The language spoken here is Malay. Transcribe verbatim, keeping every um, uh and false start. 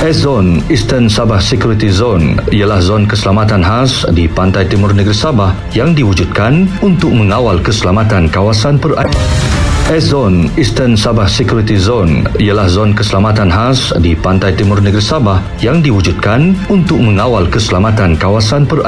S-Zone Eastern Sabah Security Zone ialah zon keselamatan khas di pantai timur negeri Sabah yang diwujudkan untuk mengawal keselamatan kawasan perairan. S-Zone Eastern Sabah Security Zone ialah zon keselamatan khas di pantai timur negeri Sabah yang diwujudkan untuk mengawal keselamatan kawasan perairan.